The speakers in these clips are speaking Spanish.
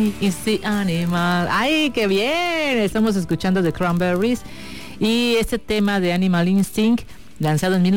Is the animal. ¡Ay, qué bien! Estamos escuchando The Cranberries y este tema de Animal Instinct, lanzado en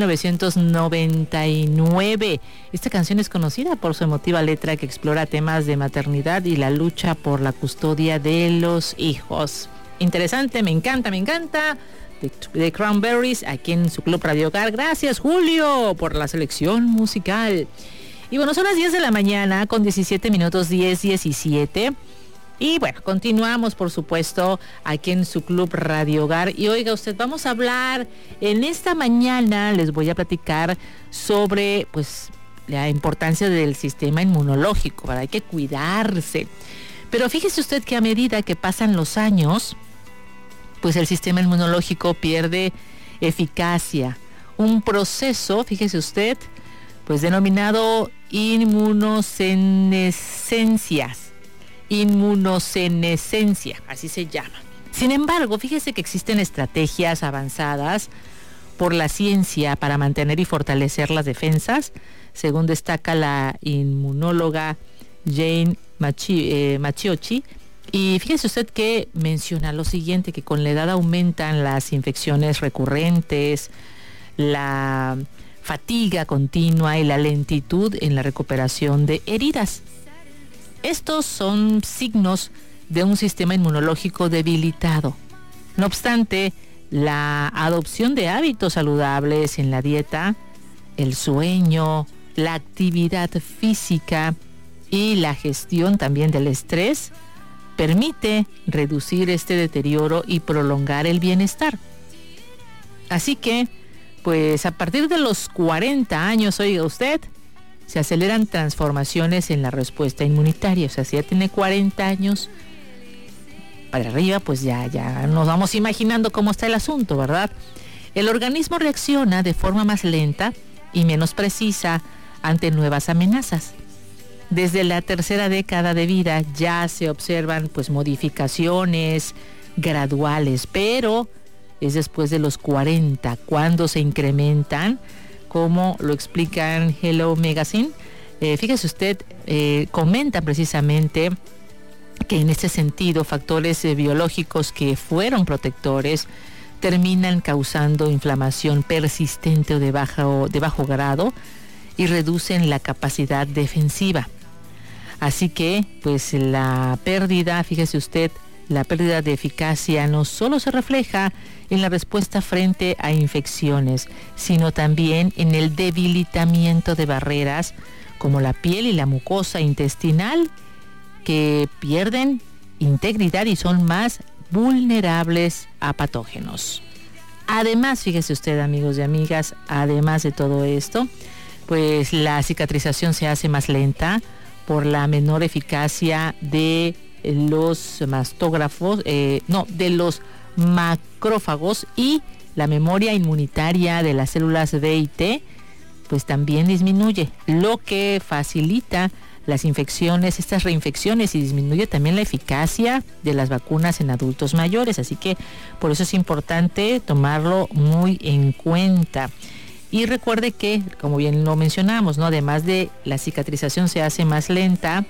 1999. Esta canción es conocida por su emotiva letra que explora temas de maternidad y la lucha por la custodia de los hijos. Interesante, me encanta. The Cranberries, aquí en su Club Radio Hogar. Gracias, Julio, por la selección musical. Y bueno, son las 10 de la mañana con 17 minutos, 10:17. Y bueno, continuamos, por supuesto, aquí en su Club Radio Hogar. Y oiga usted, vamos a hablar, en esta mañana les voy a platicar sobre, pues, la importancia del sistema inmunológico, ¿verdad? Hay que cuidarse. Pero fíjese usted que a medida que pasan los años, pues el sistema inmunológico pierde eficacia. Un proceso, fíjese usted, pues denominado inmunosenescencia, así se llama. Sin embargo, fíjese que existen estrategias avanzadas por la ciencia para mantener y fortalecer las defensas, según destaca la inmunóloga Jane Macchiocchi. Y fíjese usted que menciona lo siguiente, que con la edad aumentan las infecciones recurrentes, la fatiga continua y la lentitud en la recuperación de heridas. Estos son signos de un sistema inmunológico debilitado. No obstante, la adopción de hábitos saludables en la dieta, el sueño, la actividad física y la gestión también del estrés permite reducir este deterioro y prolongar el bienestar. Así que, pues a partir de los 40 años, oiga usted, se aceleran transformaciones en la respuesta inmunitaria. O sea, si ya tiene 40 años para arriba, pues ya nos vamos imaginando cómo está el asunto, ¿verdad? El organismo reacciona de forma más lenta y menos precisa ante nuevas amenazas. Desde la tercera década de vida ya se observan pues modificaciones graduales, pero es después de los 40 cuando se incrementan, como lo explica en Hello Magazine. Fíjese usted, comenta precisamente que en este sentido factores biológicos que fueron protectores terminan causando inflamación persistente o de bajo grado y reducen la capacidad defensiva. Así que, pues la pérdida, fíjese usted, la pérdida de eficacia no solo se refleja en la respuesta frente a infecciones, sino también en el debilitamiento de barreras como la piel y la mucosa intestinal, que pierden integridad y son más vulnerables a patógenos. Además, fíjese usted, amigos y amigas, además de todo esto, pues la cicatrización se hace más lenta por la menor eficacia de los de los macrófagos, y la memoria inmunitaria de las células B y T pues también disminuye, lo que facilita las infecciones, estas reinfecciones, y disminuye también la eficacia de las vacunas en adultos mayores. Así que por eso es importante tomarlo muy en cuenta. Y recuerde que, como bien lo mencionamos, ¿no? Además de la cicatrización se hace más lenta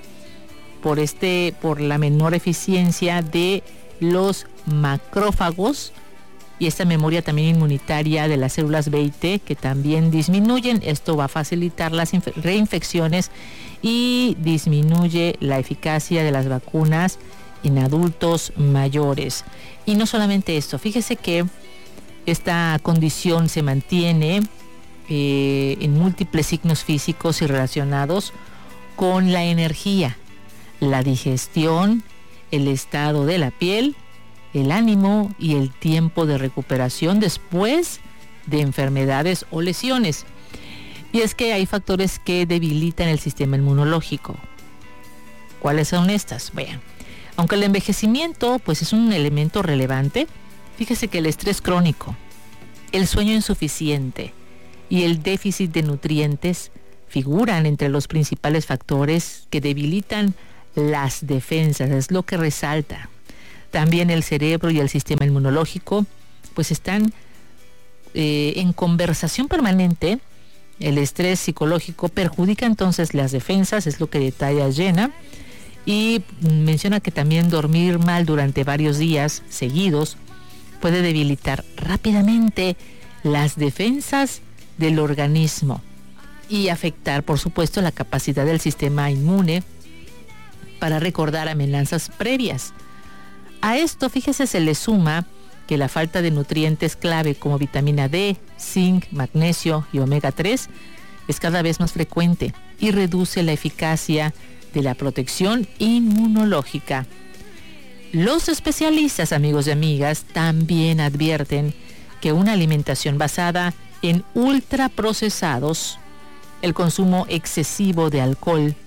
por la menor eficiencia de los macrófagos y esta memoria también inmunitaria de las células B y T, que también disminuyen. Esto va a facilitar las reinfecciones y disminuye la eficacia de las vacunas en adultos mayores. Y no solamente esto, fíjese que esta condición se mantiene en múltiples signos físicos y relacionados con la energía, la digestión, el estado de la piel, el ánimo y el tiempo de recuperación después de enfermedades o lesiones. Y es que hay factores que debilitan el sistema inmunológico. ¿Cuáles son estas? Bueno, aunque el envejecimiento pues es un elemento relevante, fíjese que el estrés crónico, el sueño insuficiente y el déficit de nutrientes figuran entre los principales factores que debilitan las defensas, es lo que resalta. También el cerebro y el sistema inmunológico pues están en conversación permanente. El estrés psicológico perjudica entonces las defensas, es lo que detalla Jenna, Y menciona que también dormir mal durante varios días seguidos puede debilitar rápidamente las defensas del organismo y afectar, por supuesto, la capacidad del sistema inmune para recordar amenazas previas. A esto, fíjese, se le suma que la falta de nutrientes clave como vitamina D, zinc, magnesio y omega 3 es cada vez más frecuente y reduce la eficacia de la protección inmunológica. Los especialistas, amigos y amigas, también advierten que una alimentación basada en ultraprocesados, el consumo excesivo de alcohol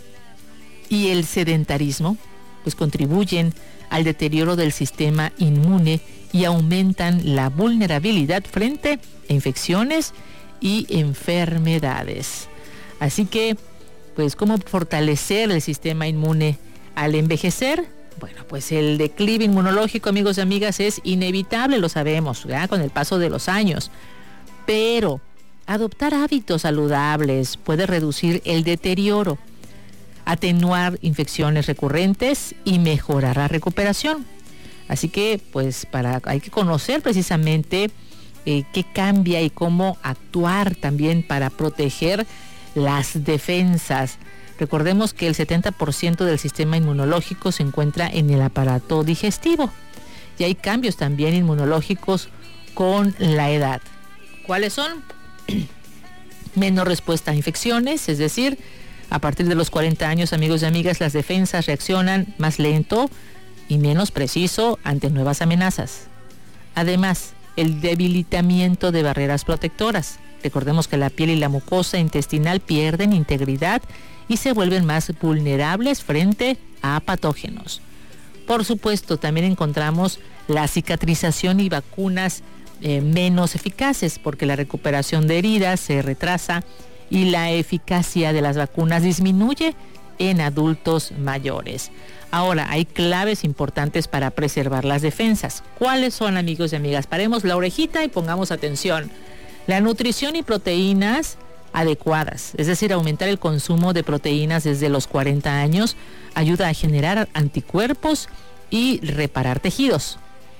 y el sedentarismo, pues contribuyen al deterioro del sistema inmune y aumentan la vulnerabilidad frente a infecciones y enfermedades. Así que, pues, ¿cómo fortalecer el sistema inmune al envejecer? Bueno, pues el declive inmunológico, amigos y amigas, es inevitable, lo sabemos, ¿ya? Con el paso de los años. Pero adoptar hábitos saludables puede reducir el deterioro, atenuar infecciones recurrentes y mejorar la recuperación. Así que, pues, hay que conocer precisamente qué cambia y cómo actuar también para proteger las defensas. Recordemos que el 70% del sistema inmunológico se encuentra en el aparato digestivo y hay cambios también inmunológicos con la edad. ¿Cuáles son? Menos respuesta a infecciones, es decir, a partir de los 40 años, amigos y amigas, las defensas reaccionan más lento y menos preciso ante nuevas amenazas. Además, el debilitamiento de barreras protectoras. Recordemos que la piel y la mucosa intestinal pierden integridad y se vuelven más vulnerables frente a patógenos. Por supuesto, también encontramos la cicatrización y vacunas menos eficaces, porque la recuperación de heridas se retrasa y la eficacia de las vacunas disminuye en adultos mayores. Ahora, hay claves importantes para preservar las defensas. ¿Cuáles son, amigos y amigas? Paremos la orejita y pongamos atención. La nutrición y proteínas adecuadas, es decir, aumentar el consumo de proteínas desde los 40 años, ayuda a generar anticuerpos y reparar tejidos.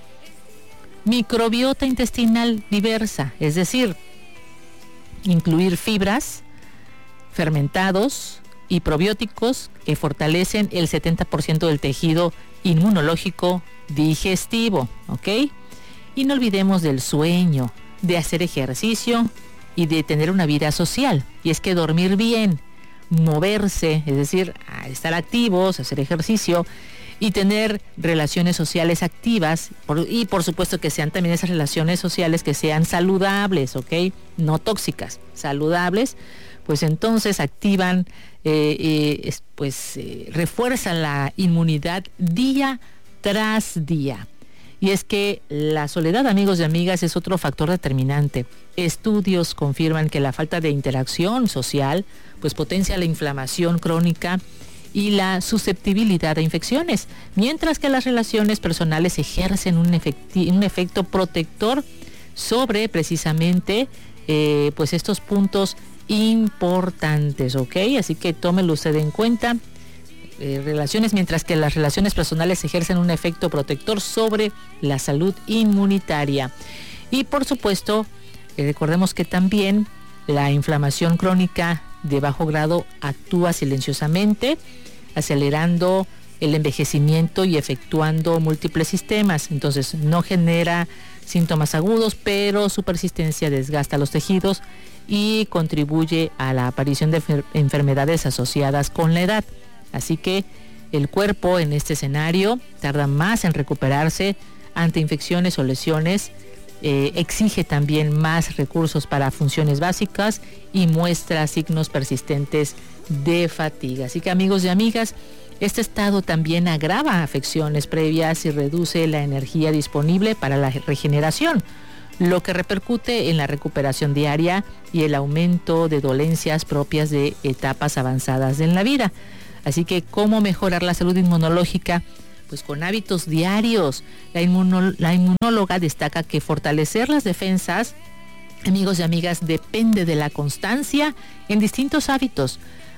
Microbiota intestinal diversa, es decir, incluir fibras, fermentados y probióticos que fortalecen el 70% del tejido inmunológico digestivo, ¿ok? Y no olvidemos del sueño, de hacer ejercicio y de tener una vida social. Y es que dormir bien, moverse, es decir, estar activos, hacer ejercicio y tener relaciones sociales activas y por supuesto que sean también esas relaciones sociales que sean saludables, ¿ok? No tóxicas, saludables, pues entonces activan, refuerzan la inmunidad día tras día. Y es que la soledad, amigos y amigas, es otro factor determinante. Estudios confirman que la falta de interacción social pues potencia la inflamación crónica y la susceptibilidad a infecciones, mientras que las relaciones personales ejercen un efecto protector sobre precisamente pues estos puntos importantes, ¿ok? Así que tómelo usted en cuenta. Mientras que las relaciones personales ejercen un efecto protector sobre la salud inmunitaria. Y por supuesto, recordemos que también la inflamación crónica de bajo grado actúa silenciosamente, acelerando el envejecimiento y efectuando múltiples sistemas. Entonces no genera síntomas agudos, pero su persistencia desgasta los tejidos y contribuye a la aparición de enfermedades asociadas con la edad. Así que el cuerpo en este escenario tarda más en recuperarse ante infecciones o lesiones, exige también más recursos para funciones básicas y muestra signos persistentes de fatiga. Así que, amigos y amigas, este estado también agrava afecciones previas y reduce la energía disponible para la regeneración, lo que repercute en la recuperación diaria y el aumento de dolencias propias de etapas avanzadas en la vida. Así que, ¿cómo mejorar la salud inmunológica? Pues con hábitos diarios. La inmunóloga destaca que fortalecer las defensas, amigos y amigas, depende de la constancia en distintos hábitos,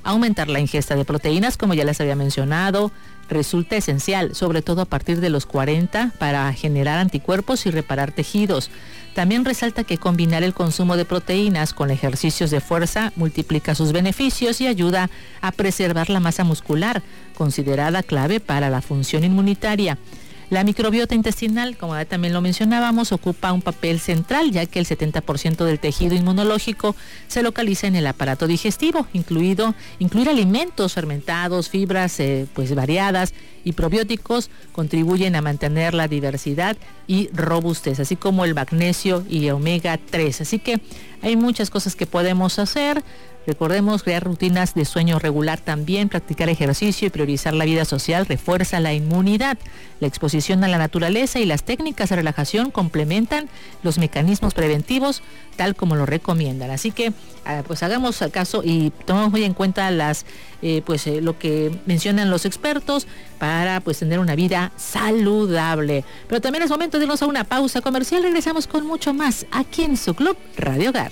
Aumentar la ingesta de proteínas, como ya les había mencionado, resulta esencial, sobre todo a partir de los 40, para generar anticuerpos y reparar tejidos. También resalta que combinar el consumo de proteínas con ejercicios de fuerza multiplica sus beneficios y ayuda a preservar la masa muscular, considerada clave para la función inmunitaria. La microbiota intestinal, como ya también lo mencionábamos, ocupa un papel central, ya que el 70% del tejido inmunológico se localiza en el aparato digestivo, incluir alimentos fermentados, fibras variadas y probióticos contribuyen a mantener la diversidad y robustez, así como el magnesio y omega 3. Así que hay muchas cosas que podemos hacer. Recordemos crear rutinas de sueño regular también, practicar ejercicio y priorizar la vida social refuerza la inmunidad. La exposición a la naturaleza y las técnicas de relajación complementan los mecanismos preventivos tal como lo recomiendan. Así que hagamos caso y tomemos muy en cuenta lo que mencionan los expertos para tener una vida saludable. Pero también es momento de irnos a una pausa comercial. Regresamos con mucho más aquí en su Club Radio Hogar.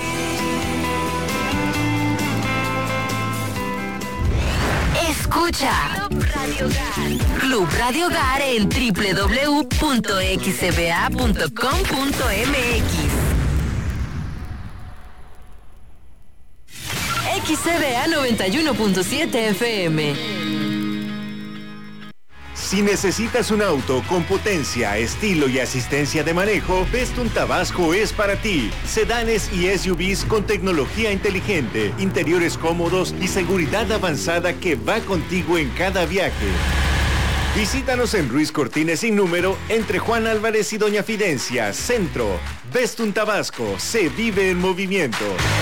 Escucha Club Radio Hogar en www.xcba.com.mx. XCBA 91.7 FM. Si necesitas un auto con potencia, estilo y asistencia de manejo, Vestun Tabasco es para ti. Sedanes y SUVs con tecnología inteligente, interiores cómodos y seguridad avanzada que va contigo en cada viaje. Visítanos en Ruiz Cortines sin número, entre Juan Álvarez y Doña Fidencia, Centro. Vestun Tabasco, se vive en movimiento.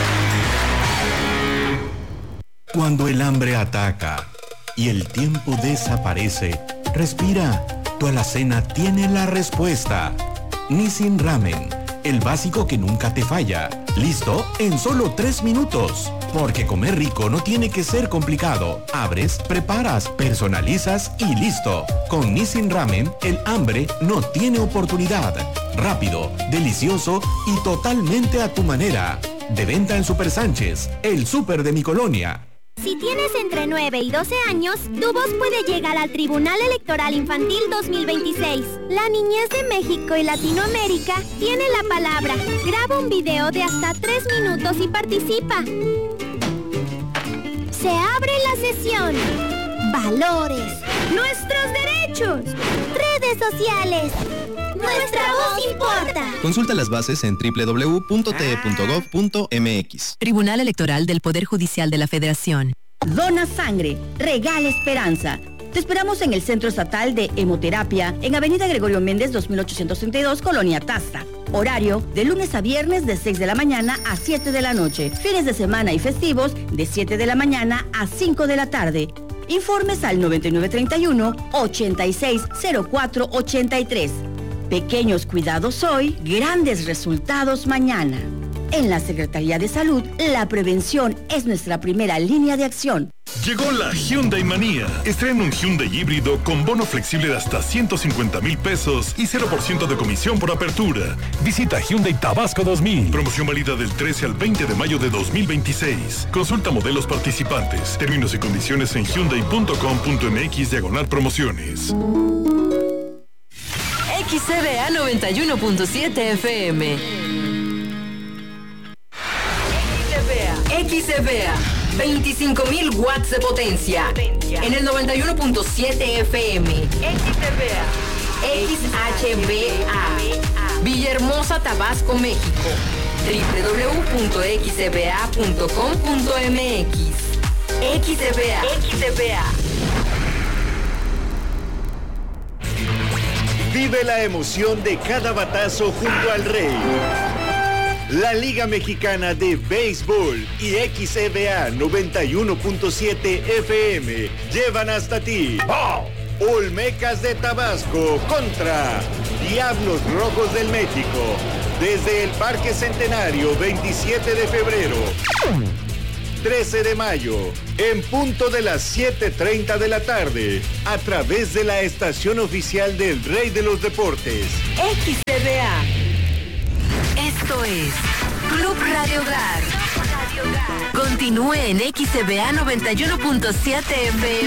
Cuando el hambre ataca y el tiempo desaparece, respira, tu alacena tiene la respuesta. Nissin Ramen, el básico que nunca te falla. Listo en solo 3 minutos. Porque comer rico no tiene que ser complicado. Abres, preparas, personalizas y listo. Con Nissin Ramen, el hambre no tiene oportunidad. Rápido, delicioso y totalmente a tu manera. De venta en Super Sánchez, el súper de mi colonia. Si tienes entre 9 y 12 años, tu voz puede llegar al Tribunal Electoral Infantil 2026. La niñez de México y Latinoamérica tiene la palabra. Graba un video de hasta 3 minutos y participa. Se abre la sesión. Valores. Nuestros derechos. Redes sociales. Nuestra voz importa. Consulta las bases en www.te.gov.mx. Tribunal Electoral del Poder Judicial de la Federación. Dona sangre, regala esperanza. Te esperamos en el Centro Estatal de Hemoterapia, en Avenida Gregorio Méndez, 2832, Colonia Tasta. Horario de lunes a viernes de 6 de la mañana a 7 de la noche. Fines de semana y festivos de 7 de la mañana a 5 de la tarde. Informes al 9931-860483. Pequeños cuidados hoy, grandes resultados mañana. En la Secretaría de Salud, la prevención es nuestra primera línea de acción. Llegó la Hyundai Manía. Estrena un Hyundai híbrido con bono flexible de hasta 150,000 pesos y 0% de comisión por apertura. Visita Hyundai Tabasco 2000. Promoción válida del 13 al 20 de mayo de 2026. Consulta modelos participantes. Términos y condiciones en hyundai.com.mx/promociones. XCBA 91.7 FM. XCBA 25,000 watts de potencia. En el 91.7 FM. XCBA. XHBA. Villahermosa, Tabasco, México. www.xcba.com.mx. XCBA. Vive la emoción de cada batazo junto al Rey. La Liga Mexicana de Béisbol y XCBA 91.7 FM llevan hasta ti. Olmecas de Tabasco contra Diablos Rojos del México. Desde el Parque Centenario, 27 de febrero. 13 de mayo, en punto de las 7:30 de la tarde, a través de la estación oficial del Rey de los Deportes. XCBA. Esto es Club Radio Hogar. Continúe en XCBA 91.7 FM.